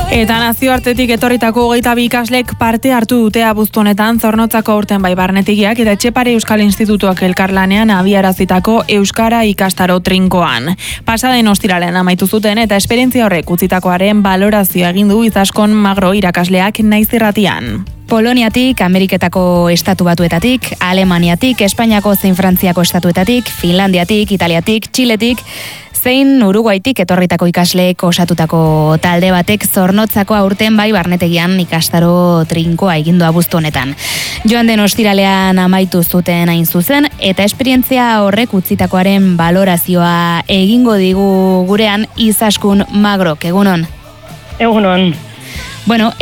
Eta nazioartetik etorritako 22 ikaslek parte hartu dute abuztu honetan Zornotzako Urten bai barnetigiak eta Etxepare Euskal Institutuak elkarlanean abiarazitako Euskara ikastaro trinkoan. Pasaden ostiralean amaitu zuten eta esperientzia horrek utzitakoaren balorazioa egin du Izaskon Magro irakasleak Naiz irratian. Poloniatik, Ameriketako estatu batuetatik, Alemaniatik, Espainiako zein Frantziako estatuetatik, Finlandiatik, Italiatik, Txiletik, zein Uruguaitik etorritako ikasleek osatutako talde batek Zornotzako Aurten bai barnetegian ikastaro trinkoa egindu abuztu honetan. Joan den ostiralean amaitu zuten hain zuzen, eta esperientzia horrek utzitakoaren balorazioa egingo digu gurean Izaskun Magrok, egunon? Egunon. Bueno,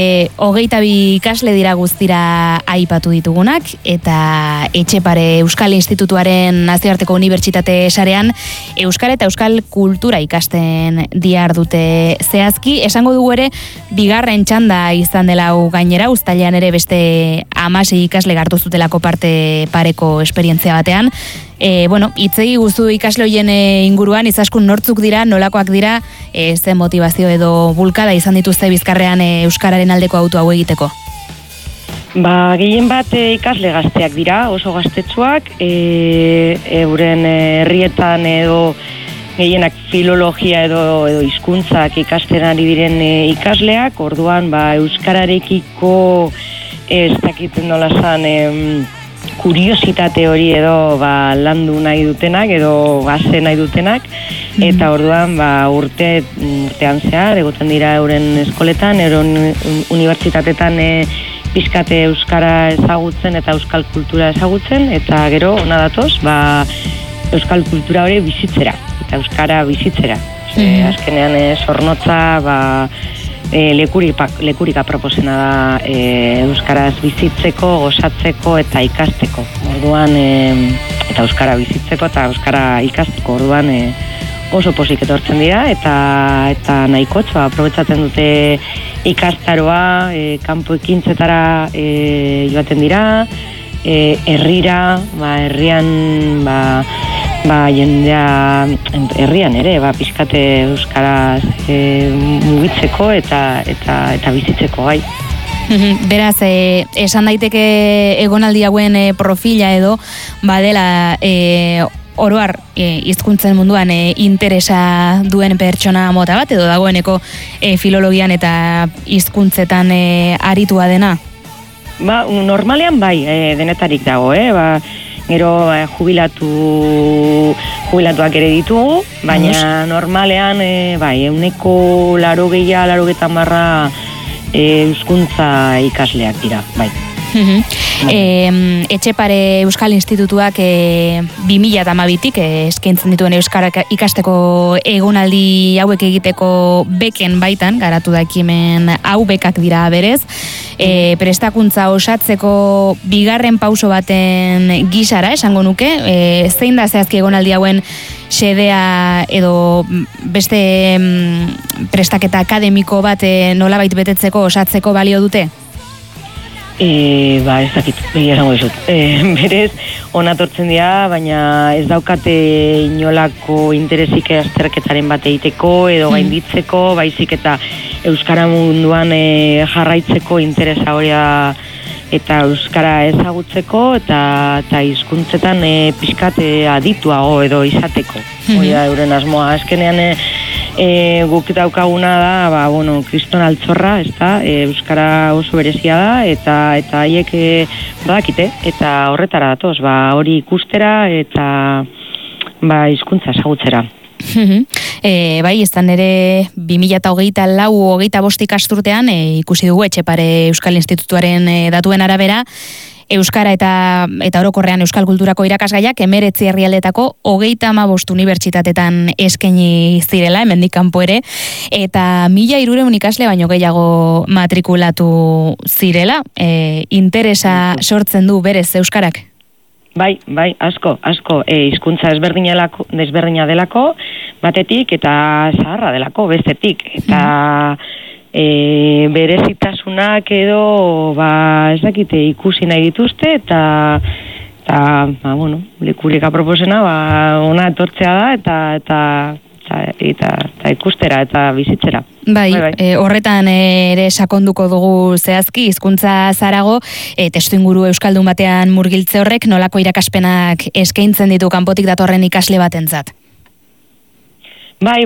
22 ikasle dira guztira aipatu ditugunak, eta Etxepare Euskal Institutuaren nazioarteko unibertsitate sarean Euskara eta Euskal kultura ikasten dihardute zehazki. Esango dugu ere, bigarren txanda izan dela hau gainera, uztailean ere beste 16 ikasle hartu zutelako parte pareko esperientzia batean. Itzegi guzu ikasle hoien inguruan, Izaskun nortzuk dira, nolakoak dira, zen motivazio edo bulkada izan dituzte bizkarrean Euskararen aldeko auto hau egiteko? Gehien bat ikasle gazteak dira, oso gaztetsuak, euren herrietan edo gehienak filologia edo hizkuntzak ikasten ari diren ikasleak, orduan euskararekiko ez dakiten nola zan kuriositate hori edo landu nahi dutenak edo gase nahi dutenak, eta orduan urtean zehar egoten dira euren eskoletan, euren unibertsitatetan pizkate euskara ezagutzen eta euskal kultura ezagutzen, eta gero ona datoz euskal kultura hori bizitzera eta euskara bizitzera. Azkenean Zornotza lekurika proposena da euskaraz bizitzeko, gozatzeko eta ikasteko. Orduan eta euskara bizitzeko eta euskara ikasteko. Orduan oso pozik etortzen dira eta nahikotxoa aprobetxatzen dute ikastaroa, kanpo ekintzetara joaten dira, herrira, herrian jendea herrian ere, pixkate euskaraz mugitzeko eta bizitzeko gai. Beraz, esan daiteke egonaldi hauen profila edo badela oroar hizkuntzen munduan interesa duen pertsona mota bat edo dagoeneko filologian eta hizkuntzetan aritua dena? Normalean denetarik dago, gero jubilatuak ere ditugu, baina normalean 80-90 hizkuntza ikasleak dira, bai. Etxepare Euskal Institutuak 2012tik eskaintzen dituen euskara ikasteko egonaldi hauek egiteko beken baitan garatu da ekimen hau, bekak dira berez. Prestakuntza osatzeko bigarren pauso baten gisara esango nuke, zein da zehazki egonaldi hauen xedea edo beste prestaketa akademiko bat nolabait betetzeko osatzeko balio dute? Ez dakit, esango dizut. Berez, onatortzen dira, baina ez daukate inolako interesik azterketaren bat egiteko edo gainditzeko, baizik eta euskara munduan jarraitzeko interesa hori eta euskara ezagutzeko eta hizkuntzetan pixkat adituago edo izateko. Hori da euren asmoa. Azkenean guk daukaguna da, kriston altxorra, euskara oso berezia da, eta haiek badakite, eta horretara datoz, hori ikustera eta hizkuntza ezagutzera. Izan ere 2024-25 ikasturtean ikusi dugu Etxepare Euskal Institutuaren datuen arabera, euskara eta orokorrean euskal kulturako irakasgaiak 19 herrialdetako 35 unibertsitatetan eskaini zirela, hemendik kanpo ere, eta 1300 ikasle baino gehiago matrikulatu zirela. Interesa sortzen du berez euskarak? Bai, asko. Hizkuntza desberdina delako, batetik, eta zaharra delako, bestetik. Eta berezitasunak edo, ez dakite, ikusi nahi dituzte, eta lekurika proposena, ona etortzea da, eta eta ikustera eta bizitzera. Bai. Horretan ere sakonduko dugu zehazki, hizkuntza zarago, testuinguru euskaldun batean murgiltze horrek nolako irakaspenak eskaintzen ditu kanpotik datorren ikasle batentzat? Bai,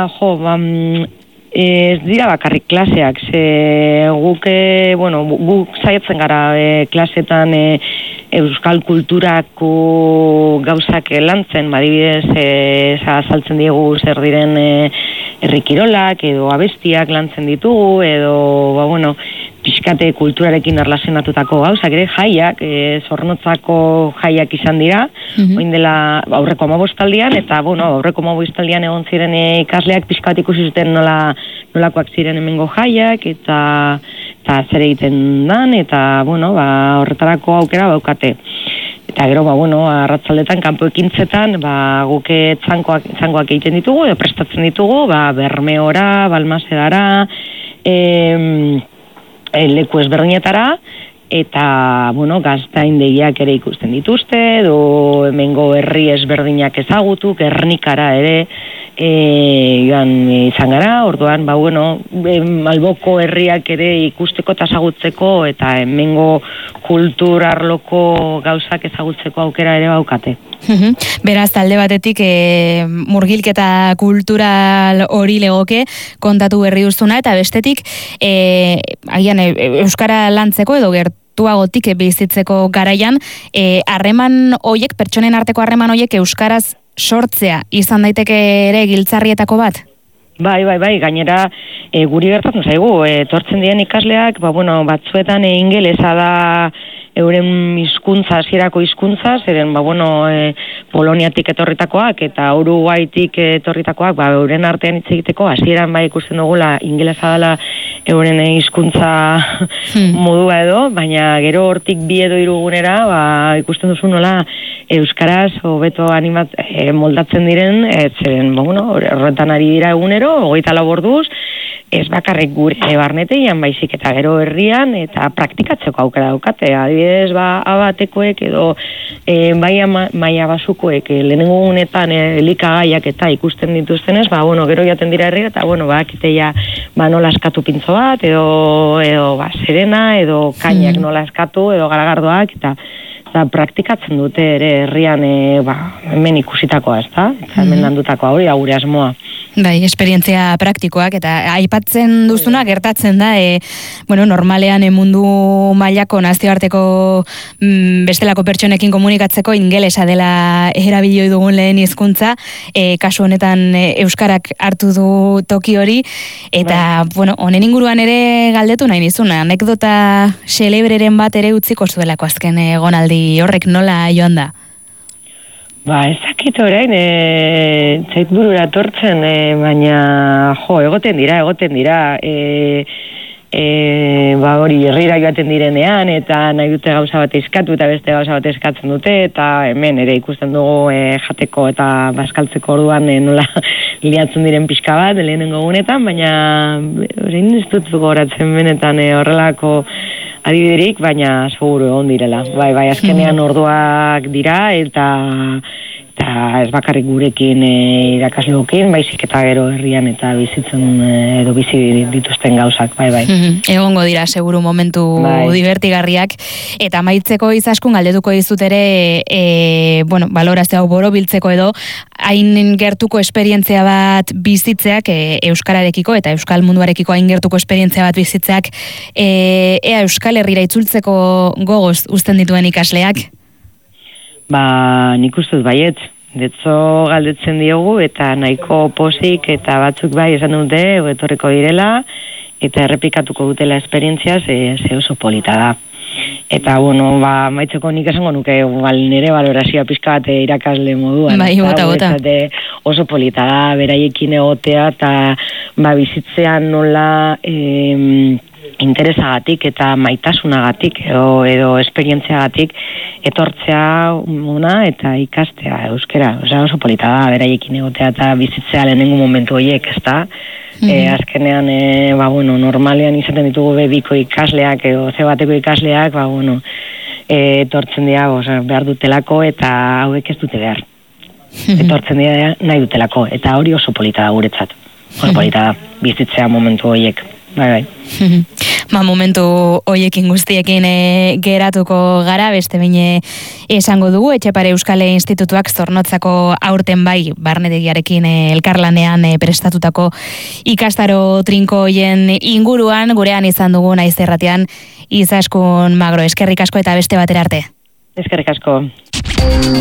ez dira bakarrik klaseak, guk saiatzen gara klasetan euskal kulturako gauzak lantzen, adibidez azaltzen diegu zer diren herrikirolak edo abestiak lantzen ditugu, edo pixkate kulturarekin erlazionatutako gauzak, ere jaiak, Zornotzako jaiak izan dira, oin dela aurreko 15aldian, eta aurreko 15aldian egon ziren ikasleak pixkat ikusi zuten nolakoak ziren hemengo jaiak, eta zer egiten dan, eta horretarako aukera baukate. Eta gero, arratzaldetan, kanpo ekintzetan, guke txangoak egiten ditugu, edo prestatzen ditugu, Bermeora, Balmasedara, leku ezberdinetara, eta, gaztaindegiak ere ikusten dituzte, edo hemengo herri ezberdinak ezagutu, Gernikara ere, joan izan gara, orduan, Alboko herriak ere ikusteko eta ezagutzeko, eta hemengo kulturarloko gauzak ezagutzeko aukera ere baukate. Beraz, talde batetik murgilketa kultural hori legoke kontatu berri duzuna, eta bestetik agian euskara lantzeko edo gertuagotik bizitzeko garaian harreman hoiek, pertsonen arteko harreman hoiek euskaraz sortzea izan daiteke ere giltzarrietako bat? Bai, gainera guri gertatzen zaigu, etortzen diren ikasleak, batzuetan ingelesa da euren hizkuntza, hasierako hizkuntza, zeren Poloniatik etorritakoak eta Uruguaitik etorritakoak, euren artean hitz egiteko hasieran ikusten dugula ingelesa dela euren hizkuntza modua edo, baina gero hortik 2 edo 3 gunera ikusten duzu nola euskaraz hobeto moldatzen diren, zeren horretan ari dira egunero, 24 orduz, ez bakarrik gure barnetean baizik eta gero herrian eta praktikatzeko aukera daukate. Adibidez, abatekoek edo maila basukoek lehenengo gunetan elikagaiak eta ikusten dituztenez, gero jaten dira herri eta bakite nola eskatu pintzo bat edo serena edo kainak nola eskatu edo garagardoak eta praktikatzen dute ere herrian hemen ikusitakoa, ezta? Hemen landutakoa hori gure asmoa. Bai, esperientzia praktikoak, eta aipatzen duzuna gertatzen da, normalean mundu mailako nazioarteko bestelako pertsonekin komunikatzeko ingelesa dela erabilioi dugun lehen hizkuntza, kasu honetan euskarak hartu du toki hori, eta, honen inguruan ere galdetu nahi nizuna, anekdota xelebreren bat ere utziko zuelako azken egonaldi horrek nola joan da? Ezakit orain, zait burura tortzen, baina, egoten dira, hori herrira joaten direnean, eta nahi dute gauza bat eskatu eta beste gauza bat eskatzen dute, eta hemen ere ikusten dugu jateko eta bazkaltzeko orduan nola liatzen diren pixka bat, lehenengo gunetan, baina orain ez dut gogoratzen benetan horrelako adibiderik, baina seguru egon direla. Bai, azkenean orduak dira, eta ez bakarrik gurekin irakasleekin, baizik eta gero herrian eta bizitzen edo bizi dituzten gauzak, bai. Egongo dira seguru momentu divertigarriak, eta amaitzeko izaskun galdetuko dizut ere balorazio hau borobiltzeko edo hain gertuko esperientzia bat bizitzeak euskararekiko eta euskal munduarekiko hain gertuko esperientzia bat bizitzeak ea Euskal Herrira itzultzeko gogoz uzten dituen ikasleak? Nik ustez baiet, detzo galdetzen diogu eta nahiko posik eta batzuk bai esan dute etorriko direla eta errepikatuko dutela esperientzia ze oso polita da. Eta, maitzeko nik esango nuke nire valorazioa pixka bat irakasle moduan. Bai, bota. Oso polita da, beraiekin egotea eta bizitzean nola interesagatik eta maitasunagatik edo esperientziagatik etortzea eta ikastea euskera. Oso polita da, beraiekin egotea eta bizitzea lehenengo momentu horiek, ezta? Azkenean, normalean izaten ditugu biko ikasleak edo bateko ikasleak, etortzen dira behar dutelako eta hauek ez dute behar. etortzen dira nahi dutelako, eta hori oso polita da guretzat. Oso polita da, bizitzea momentu horiek. Bai. Momentu hoiekin guztiekin geratuko gara, beste bine esango dugu, Etxepare Euskal Institutuak Zornotzako aurten bai, barnetegiarekin elkarlanean prestatutako ikastaro trinko hoien inguruan, gurean izan dugu naiz erratean, Izaskun Magro, eskerrik asko eta beste batera arte. Eskerrik asko.